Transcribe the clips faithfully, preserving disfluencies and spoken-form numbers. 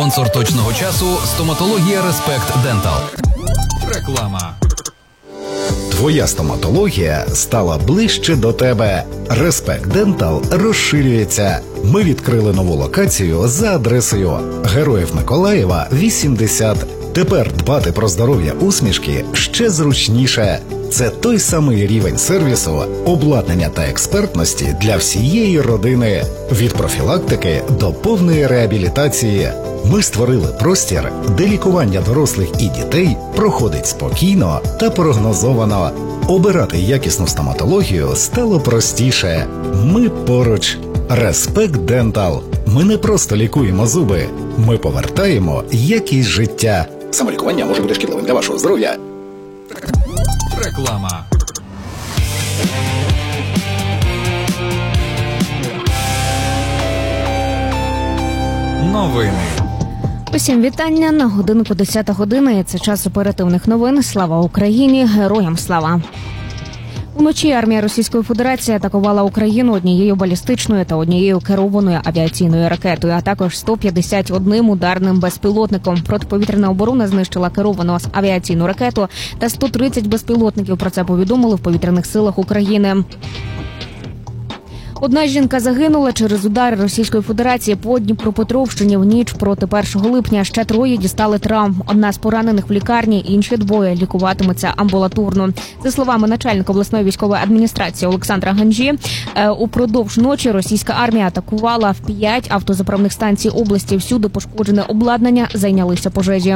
Спонсор точного часу – стоматологія Респект Дентал. Реклама. Твоя стоматологія стала ближче до тебе. Респект Дентал розширюється. Ми відкрили нову локацію за адресою Героїв Миколаєва, вісімдесят. Тепер дбати про здоров'я усмішки ще зручніше. Це той самий рівень сервісу, обладнання та експертності для всієї родини. Від профілактики до повної реабілітації. Ми створили простір, де лікування дорослих і дітей проходить спокійно та прогнозовано. Обирати якісну стоматологію стало простіше. Ми поруч. Респект Дентал. Ми не просто лікуємо зуби. Ми повертаємо якість життя. Самолікування може бути шкідливим для вашого здоров'я. Реклама. Новини. Усім вітання. На годинку десята година. Це час оперативних новин. Слава Україні! Героям слава! Уночі армія Російської Федерації атакувала Україну однією балістичною та однією керованою авіаційною ракетою, а також сто п'ятдесят одним ударним безпілотником. Протиповітряна оборона знищила керовану авіаційну ракету та сто тридцять безпілотників. Про це повідомили в повітряних силах України. Одна жінка загинула через удари Російської Федерації по Дніпропетровщині в ніч проти першого липня. Ще троє дістали травм. Одна з поранених в лікарні, інші двоє лікуватимуться амбулаторно. За словами начальника обласної військової адміністрації Олександра Ганжі, упродовж ночі російська армія атакувала в п'ять автозаправних станцій області. Всюди пошкоджене обладнання, зайнялися пожежі.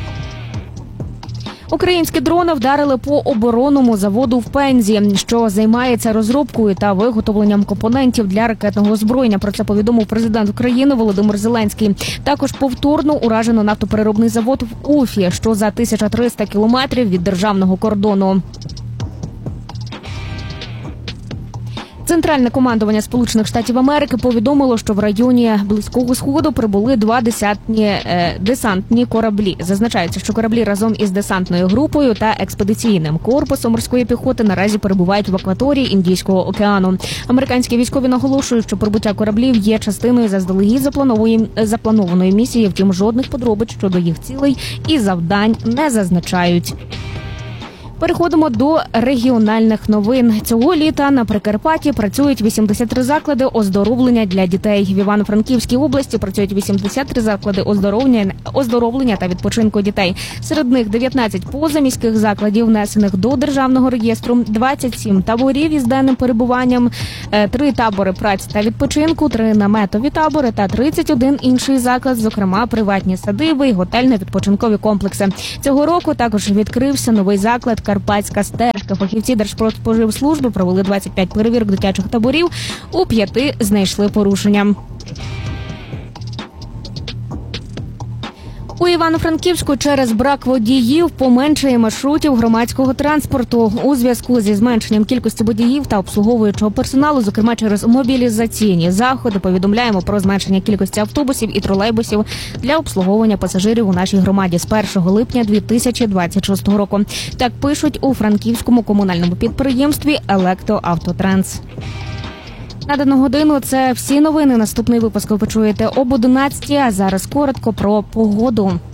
Українські дрони вдарили по оборонному заводу в Пензі, що займається розробкою та виготовленням компонентів для ракетного озброєння. Про це повідомив президент України Володимир Зеленський. Також повторно уражено нафтопереробний завод в Уфі, що за тисячу триста кілометрів від державного кордону. Центральне командування Сполучених Штатів Америки повідомило, що в районі Близького Сходу прибули два десантні, е, десантні кораблі. Зазначається, що кораблі разом із десантною групою та експедиційним корпусом морської піхоти наразі перебувають в акваторії Індійського океану. Американські військові наголошують, що прибуття кораблів є частиною заздалегідь запланованої, запланованої місії, втім жодних подробиць щодо їх цілей і завдань не зазначають. Переходимо до регіональних новин. Цього літа на Прикарпатті працюють вісімдесят три заклади оздоровлення для дітей. В Івано-Франківській області працюють вісімдесят три заклади оздоровлення, оздоровлення та відпочинку дітей. Серед них дев'ятнадцять позаміських закладів, внесених до державного реєстру, двадцять сім таборів із денним перебуванням, три табори праці та відпочинку, три наметові табори та тридцять один інший заклад, зокрема приватні садиби і готельно-відпочинкові комплекси. Цього року також відкрився новий заклад «Карпатська стежка». Фахівці Держпродспоживслужби провели двадцять п'ять перевірок дитячих таборів, у п'яти знайшли порушення. У Івано-Франківську через брак водіїв поменшає маршрутів громадського транспорту. У зв'язку зі зменшенням кількості водіїв та обслуговуючого персоналу, зокрема через мобілізаційні заходи, повідомляємо про зменшення кількості автобусів і тролейбусів для обслуговування пасажирів у нашій громаді з першого липня дві тисячі двадцять шостого року. Так пишуть у франківському комунальному підприємстві «Електроавтотранс». На дану годину це всі новини. Наступний випуск ви почуєте об одинадцятій, а зараз коротко про погоду.